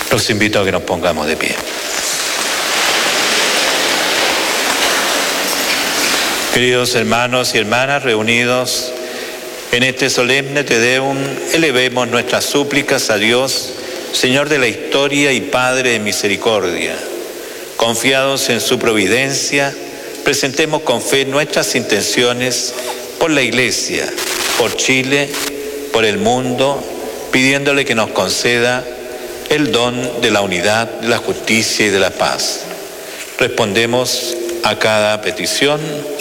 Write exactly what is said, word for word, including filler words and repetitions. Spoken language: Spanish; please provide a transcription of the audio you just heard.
Los invito a que nos pongamos de pie. Queridos hermanos y hermanas reunidos en este solemne Te Deum, elevemos nuestras súplicas a Dios, Señor de la historia y Padre de misericordia. Confiados en su providencia, presentemos con fe nuestras intenciones por la Iglesia, por Chile, por el mundo, pidiéndole que nos conceda el don de la unidad, de la justicia y de la paz. Respondemos a cada petición